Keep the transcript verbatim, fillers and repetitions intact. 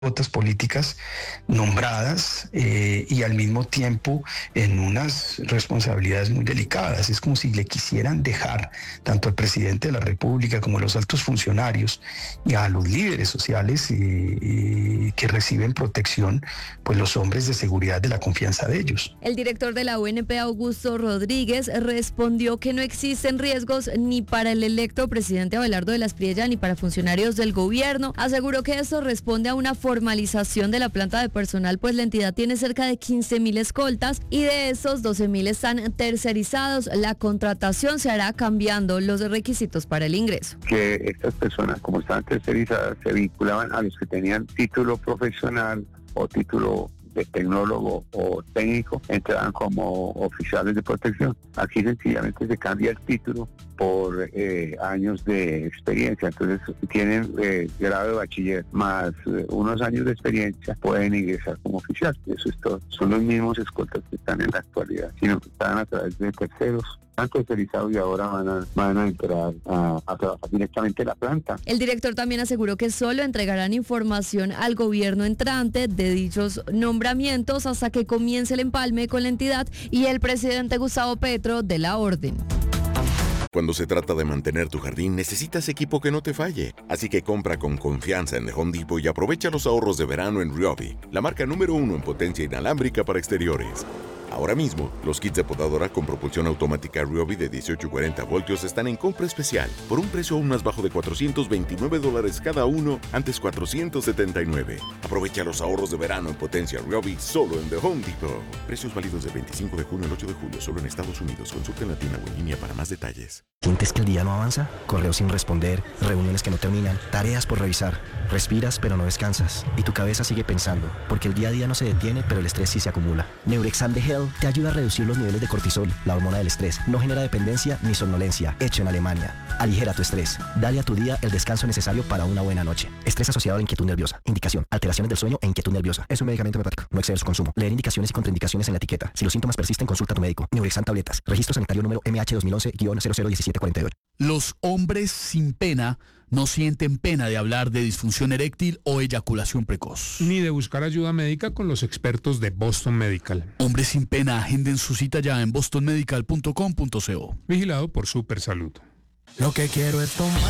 cuotas políticas nombradas eh, y al mismo tiempo en unas responsabilidades muy delicadas. Es como si le quisieran dejar tanto al presidente de la República como a los altos funcionarios y a los líderes sociales eh, eh, que reciben protección, pues los hombres de seguridad de la confianza de ellos. El director de la U N P, Augusto Rodríguez, respondió que no existen riesgos ni para el electo presidente Abelardo de la Espriella ni para funcionarios del gobierno. Aseguró que esto responde a una formalización de la planta de personal, pues la entidad tiene cerca de quince mil escoltas y de esos doce mil están tercerizados. La contratación se hará cambiando los requisitos para el ingreso. Que estas personas, como estaban tercerizadas, se vinculaban a los que tenían título profesional o título de tecnólogo o técnico, entraban como oficiales de protección. Aquí sencillamente se cambia el título por eh, años de experiencia. Entonces tienen eh, grado de bachiller más eh, unos años de experiencia, pueden ingresar como oficial. Eso es todo. Son los mismos escoltas que están en la actualidad, sino que están a través de terceros, han tercerizado y ahora van a, van a entrar a, a trabajar directamente en la planta. El director también aseguró que solo entregarán información al gobierno entrante de dichos nombramientos hasta que comience el empalme con la entidad y el presidente Gustavo Petro de la orden. Cuando se trata de mantener tu jardín, necesitas equipo que no te falle. Así que compra con confianza en The Home Depot y aprovecha los ahorros de verano en Ryobi, la marca número uno en potencia inalámbrica para exteriores. Ahora mismo, los kits de podadora con propulsión automática Ryobi de dieciocho y cuarenta voltios están en compra especial por un precio aún más bajo de cuatrocientos veintinueve dólares cada uno, antes cuatrocientos setenta y nueve. Aprovecha los ahorros de verano en potencia Ryobi solo en The Home Depot. Precios válidos del veinticinco de junio al ocho de julio, solo en Estados Unidos. Consulta en la tienda o en línea para más detalles. ¿Sientes que el día no avanza? Correos sin responder, reuniones que no terminan, tareas por revisar. Respiras pero no descansas y tu cabeza sigue pensando, porque el día a día no se detiene, pero el estrés sí se acumula. Neurexam de Hell te ayuda a reducir los niveles de cortisol, la hormona del estrés. No genera dependencia ni somnolencia. Hecho en Alemania. Aligera tu estrés. Dale a tu día el descanso necesario para una buena noche. Estrés asociado a la inquietud nerviosa. Indicación: alteraciones del sueño e inquietud nerviosa. Es un medicamento homeopático. No exceder su consumo. Leer indicaciones y contraindicaciones en la etiqueta. Si los síntomas persisten, consulta a tu médico. Neurexam tabletas. Registro sanitario número M H dos mil once guion cero cero uno siete cuatro ocho. Los hombres sin pena no sienten pena de hablar de disfunción eréctil o eyaculación precoz. Ni de buscar ayuda médica con los expertos de Boston Medical. Hombres sin pena, agenden su cita ya en boston medical punto com punto co. Vigilado por Supersalud. Lo que quiero es tomar